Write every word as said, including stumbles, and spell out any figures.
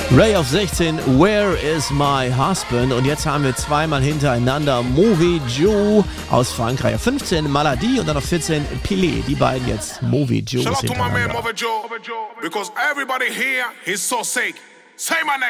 Ray auf sechzehn, Where is my husband? Und jetzt haben wir zweimal hintereinander Movie Joe aus Frankreich. Auf fünfzehn Maladie und dann auf vierzehn Pilé. Die beiden jetzt Movie Joe hintereinander.